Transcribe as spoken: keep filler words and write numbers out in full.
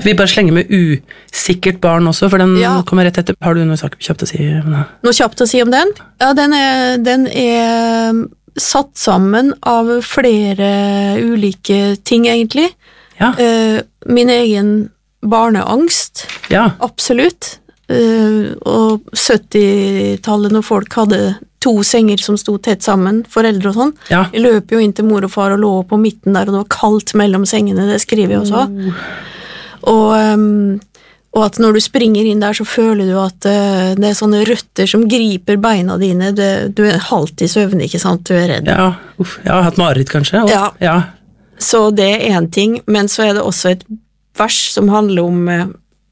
Vi bare slenger med usikkert barn også, for den Ja. kommer rett etter. Har du noe sak kjapt å si? Nei. Noe kjapt å si om den? Ja, den er, den er satt sammen av flere ulike ting, egentlig. Ja, Eh, min egen barneangst, ja, absolutt. Eh, og syttitallet når folk hadde to senger som sto tett sammen, foreldre og sånn. ja. Jeg løp jo inn til mor og far og lå på midten der, og det var kaldt mellom sengene, det skriver jeg også. Og, ehm, og at når du springer inn der, så føler du at eh, det er sånne røtter som griper beina dine. Det, du er halvt i søvn, ikke sant? Du er redd. Ja, uff, jeg har hatt mareritt kanskje. Og, Ja. ja. Så det er en ting, men så er det også et vers som handler om eh,